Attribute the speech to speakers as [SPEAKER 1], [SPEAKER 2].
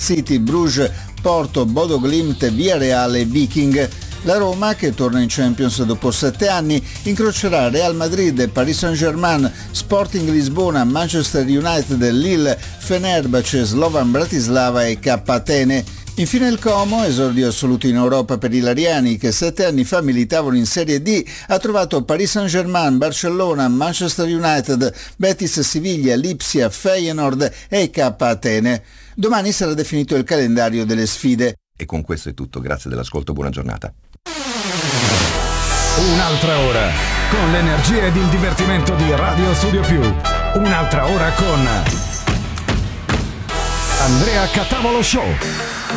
[SPEAKER 1] City, Bruges, Porto, Bodo Glimt, Villarreal e Viking. La Roma, che torna in Champions dopo 7 anni, incrocerà Real Madrid, Paris Saint-Germain, Sporting Lisbona, Manchester United, Lille, Fenerbahce, Slovan Bratislava e K Atene. Infine il Como, esordio assoluto in Europa per i lariani che 7 anni fa militavano in Serie D, ha trovato Paris Saint-Germain, Barcellona, Manchester United, Betis Siviglia, Lipsia, Feyenoord e K Atene. Domani sarà definito il calendario delle sfide.
[SPEAKER 2] E con questo è tutto, grazie dell'ascolto, buona giornata.
[SPEAKER 3] Un'altra ora con l'energia ed il divertimento di Radio Studio Più. Un'altra ora con Andrea Catavolo Show.